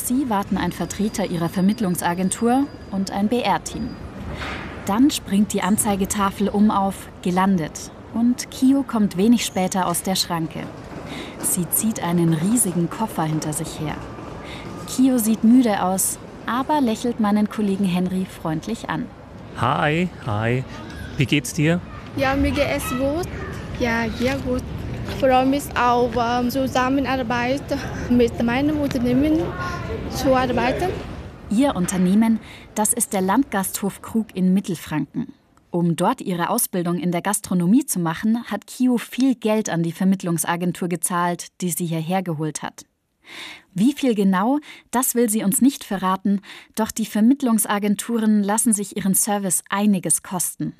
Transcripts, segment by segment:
sie warten ein Vertreter ihrer Vermittlungsagentur und ein BR-Team. Dann springt die Anzeigetafel auf gelandet und Kio kommt wenig später aus der Schranke. Sie zieht einen riesigen Koffer hinter sich her. Kio sieht müde aus, aber lächelt meinen Kollegen Henry freundlich an. Hi. Wie geht's dir? Ja, mir geht es gut. Ja, sehr gut. Ich freue mich auf Zusammenarbeit mit meinem Unternehmen zu arbeiten. Ihr Unternehmen, das ist der Landgasthof Krug in Mittelfranken. Um dort ihre Ausbildung in der Gastronomie zu machen, hat Kio viel Geld an die Vermittlungsagentur gezahlt, die sie hierher geholt hat. Wie viel genau, das will sie uns nicht verraten, doch die Vermittlungsagenturen lassen sich ihren Service einiges kosten.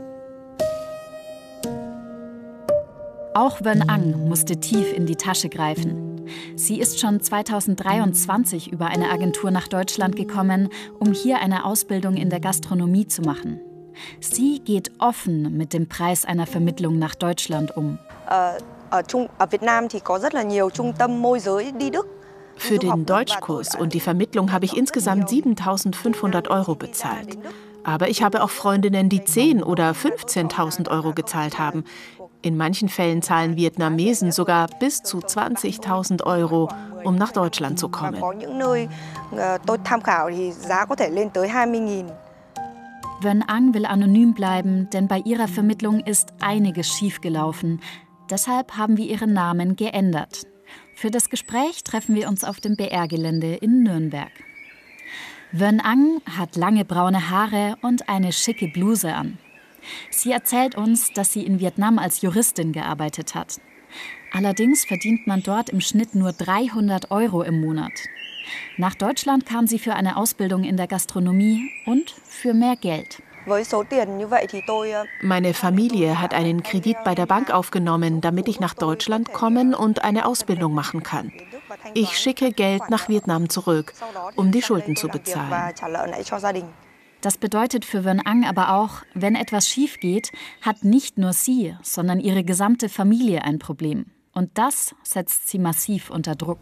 Auch Wen Ang musste tief in die Tasche greifen. Sie ist schon 2023 über eine Agentur nach Deutschland gekommen, um hier eine Ausbildung in der Gastronomie zu machen. Sie geht offen mit dem Preis einer Vermittlung nach Deutschland um. Für den Deutschkurs und die Vermittlung habe ich insgesamt 7.500 € bezahlt. Aber ich habe auch Freundinnen, die 10.000 oder 15.000 € gezahlt haben. In manchen Fällen zahlen Vietnamesen sogar bis zu 20.000 €, um nach Deutschland zu kommen. Wen Ang will anonym bleiben, denn bei ihrer Vermittlung ist einiges schiefgelaufen. Deshalb haben wir ihren Namen geändert. Für das Gespräch treffen wir uns auf dem BR-Gelände in Nürnberg. Wen Ang hat lange braune Haare und eine schicke Bluse an. Sie erzählt uns, dass sie in Vietnam als Juristin gearbeitet hat. Allerdings verdient man dort im Schnitt nur 300 € im Monat. Nach Deutschland kam sie für eine Ausbildung in der Gastronomie und für mehr Geld. Meine Familie hat einen Kredit bei der Bank aufgenommen, damit ich nach Deutschland kommen und eine Ausbildung machen kann. Ich schicke Geld nach Vietnam zurück, um die Schulden zu bezahlen. Das bedeutet für Wen Ang aber auch, wenn etwas schief geht, hat nicht nur sie, sondern ihre gesamte Familie ein Problem. Und das setzt sie massiv unter Druck.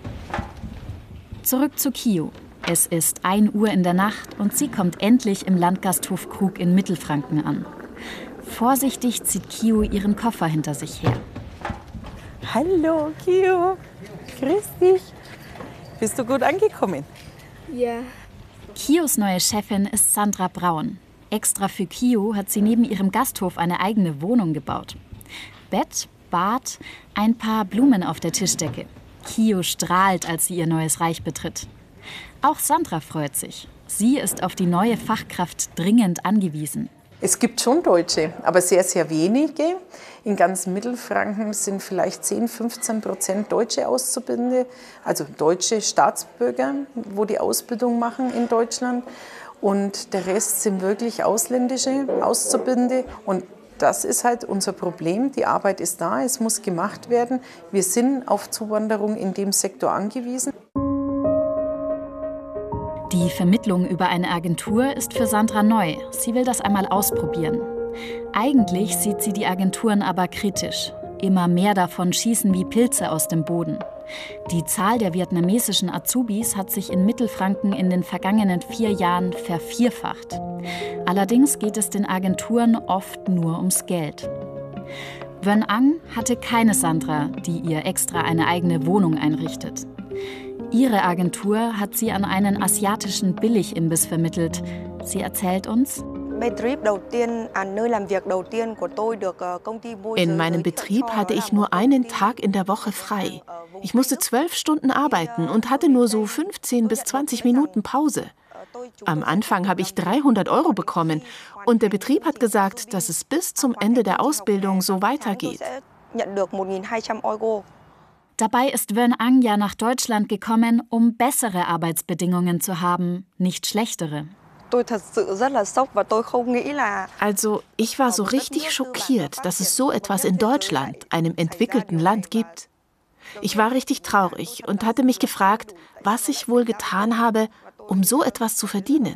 Zurück zu Kio. Es ist 1 Uhr in der Nacht und sie kommt endlich im Landgasthof Krug in Mittelfranken an. Vorsichtig zieht Kio ihren Koffer hinter sich her. Hallo Kio, grüß dich. Bist du gut angekommen? Ja. Kios neue Chefin ist Sandra Braun. Extra für Kio hat sie neben ihrem Gasthof eine eigene Wohnung gebaut. Bett, Bad, ein paar Blumen auf der Tischdecke. Kio strahlt, als sie ihr neues Reich betritt. Auch Sandra freut sich. Sie ist auf die neue Fachkraft dringend angewiesen. Es gibt schon Deutsche, aber sehr, sehr wenige. In ganz Mittelfranken sind vielleicht 10–15% deutsche Auszubildende, also deutsche Staatsbürger, wo die Ausbildung machen in Deutschland. Und der Rest sind wirklich ausländische Auszubildende. Und das ist halt unser Problem. Die Arbeit ist da, es muss gemacht werden. Wir sind auf Zuwanderung in dem Sektor angewiesen. Die Vermittlung über eine Agentur ist für Sandra neu. Sie will das einmal ausprobieren. Eigentlich sieht sie die Agenturen aber kritisch. Immer mehr davon schießen wie Pilze aus dem Boden. Die Zahl der vietnamesischen Azubis hat sich in Mittelfranken in den vergangenen 4 Jahren vervierfacht. Allerdings geht es den Agenturen oft nur ums Geld. Wen Ang hatte keine Sandra, die ihr extra eine eigene Wohnung einrichtet. Ihre Agentur hat sie an einen asiatischen Billigimbiss vermittelt. Sie erzählt uns: In meinem Betrieb hatte ich nur einen Tag in der Woche frei. Ich musste 12 Stunden arbeiten und hatte nur so 15 bis 20 Minuten Pause. Am Anfang habe ich 300 € bekommen und der Betrieb hat gesagt, dass es bis zum Ende der Ausbildung so weitergeht. Dabei ist Wen Ang ja nach Deutschland gekommen, um bessere Arbeitsbedingungen zu haben, nicht schlechtere. Also, ich war so richtig schockiert, dass es so etwas in Deutschland, einem entwickelten Land, gibt. Ich war richtig traurig und hatte mich gefragt, was ich wohl getan habe, um so etwas zu verdienen.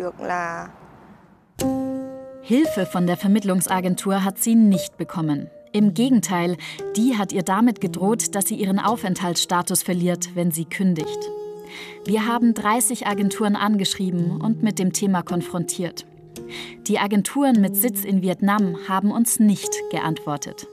Hilfe von der Vermittlungsagentur hat sie nicht bekommen. Im Gegenteil, die hat ihr damit gedroht, dass sie ihren Aufenthaltsstatus verliert, wenn sie kündigt. Wir haben 30 Agenturen angeschrieben und mit dem Thema konfrontiert. Die Agenturen mit Sitz in Vietnam haben uns nicht geantwortet.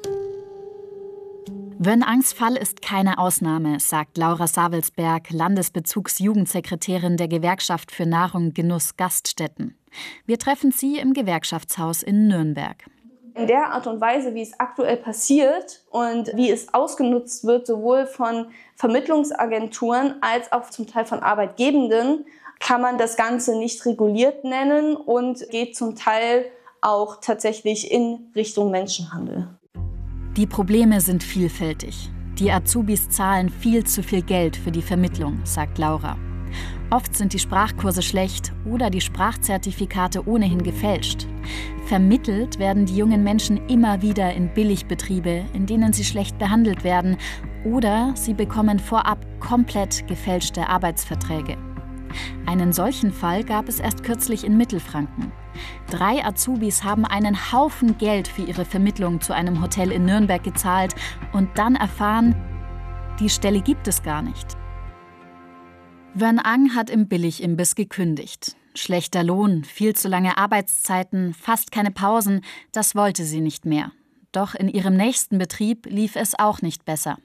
Vân Angs Fall ist keine Ausnahme, sagt Laura Savelsberg, Landesbezugsjugendsekretärin der Gewerkschaft für Nahrung, Genuss, Gaststätten. Wir treffen sie im Gewerkschaftshaus in Nürnberg. In der Art und Weise, wie es aktuell passiert und wie es ausgenutzt wird, sowohl von Vermittlungsagenturen als auch zum Teil von Arbeitgebenden, kann man das Ganze nicht reguliert nennen und geht zum Teil auch tatsächlich in Richtung Menschenhandel. Die Probleme sind vielfältig. Die Azubis zahlen viel zu viel Geld für die Vermittlung, sagt Laura. Oft sind die Sprachkurse schlecht oder die Sprachzertifikate ohnehin gefälscht. Vermittelt werden die jungen Menschen immer wieder in Billigbetriebe, in denen sie schlecht behandelt werden, oder sie bekommen vorab komplett gefälschte Arbeitsverträge. Einen solchen Fall gab es erst kürzlich in Mittelfranken. 3 Azubis haben einen Haufen Geld für ihre Vermittlung zu einem Hotel in Nürnberg gezahlt und dann erfahren, die Stelle gibt es gar nicht. Vân Ang hat im Billigimbiss gekündigt. Schlechter Lohn, viel zu lange Arbeitszeiten, fast keine Pausen, das wollte sie nicht mehr. Doch in ihrem nächsten Betrieb lief es auch nicht besser.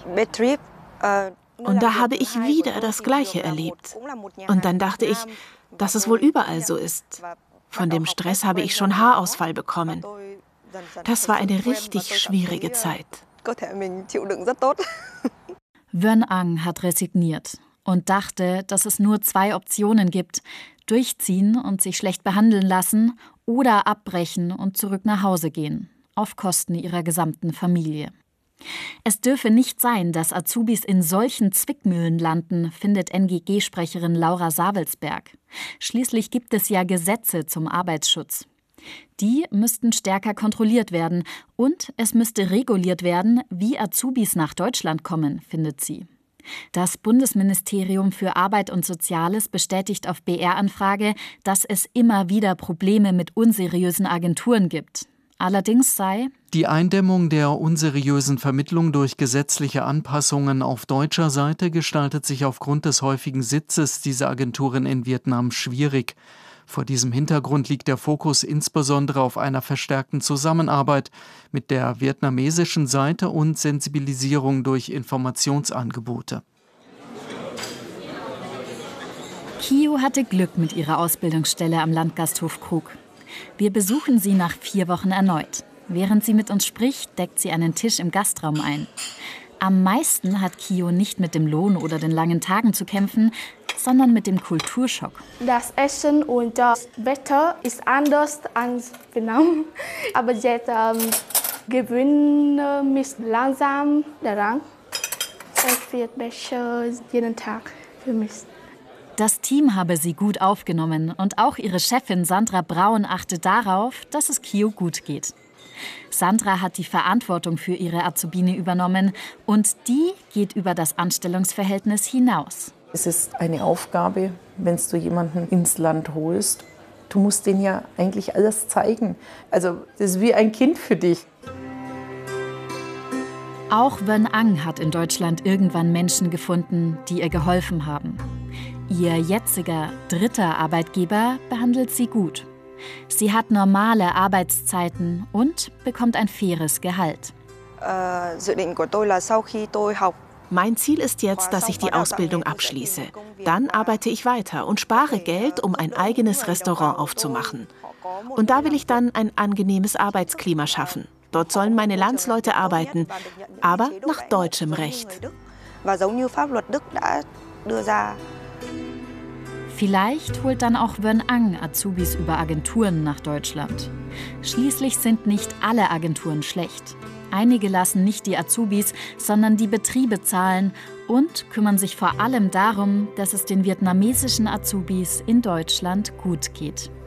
Und da habe ich wieder das Gleiche erlebt. Und dann dachte ich, dass es wohl überall so ist. Von dem Stress habe ich schon Haarausfall bekommen. Das war eine richtig schwierige Zeit. Vân Ang hat resigniert und dachte, dass es nur 2 Optionen gibt: durchziehen und sich schlecht behandeln lassen oder abbrechen und zurück nach Hause gehen, auf Kosten ihrer gesamten Familie. Es dürfe nicht sein, dass Azubis in solchen Zwickmühlen landen, findet NGG-Sprecherin Laura Savelsberg. Schließlich gibt es ja Gesetze zum Arbeitsschutz. Die müssten stärker kontrolliert werden und es müsste reguliert werden, wie Azubis nach Deutschland kommen, findet sie. Das Bundesministerium für Arbeit und Soziales bestätigt auf BR-Anfrage, dass es immer wieder Probleme mit unseriösen Agenturen gibt. Allerdings sei die Eindämmung der unseriösen Vermittlung durch gesetzliche Anpassungen auf deutscher Seite gestaltet sich aufgrund des häufigen Sitzes dieser Agenturen in Vietnam schwierig. Vor diesem Hintergrund liegt der Fokus insbesondere auf einer verstärkten Zusammenarbeit mit der vietnamesischen Seite und Sensibilisierung durch Informationsangebote. Kio hatte Glück mit ihrer Ausbildungsstelle am Landgasthof Krug. Wir besuchen sie nach 4 Wochen erneut. Während sie mit uns spricht, deckt sie einen Tisch im Gastraum ein. Am meisten hat Kio nicht mit dem Lohn oder den langen Tagen zu kämpfen, sondern mit dem Kulturschock. Das Essen und das Wetter ist anders als Vietnam. Aber jetzt gewöhne mich langsam daran. Es wird besser jeden Tag für mich. Das Team habe sie gut aufgenommen und auch ihre Chefin Sandra Braun achtet darauf, dass es Kio gut geht. Sandra hat die Verantwortung für ihre Azubine übernommen und die geht über das Anstellungsverhältnis hinaus. Es ist eine Aufgabe, wenn du jemanden ins Land holst. Du musst denen ja eigentlich alles zeigen. Also das ist wie ein Kind für dich. Auch Vân Ang hat in Deutschland irgendwann Menschen gefunden, die ihr geholfen haben. Ihr jetziger 3. Arbeitgeber behandelt sie gut. Sie hat normale Arbeitszeiten und bekommt ein faires Gehalt. Mein Ziel ist jetzt, dass ich die Ausbildung abschließe. Dann arbeite ich weiter und spare Geld, um ein eigenes Restaurant aufzumachen. Und da will ich dann ein angenehmes Arbeitsklima schaffen. Dort sollen meine Landsleute arbeiten, aber nach deutschem Recht. Vielleicht holt dann auch Vân Ang Azubis über Agenturen nach Deutschland. Schließlich sind nicht alle Agenturen schlecht. Einige lassen nicht die Azubis, sondern die Betriebe zahlen und kümmern sich vor allem darum, dass es den vietnamesischen Azubis in Deutschland gut geht.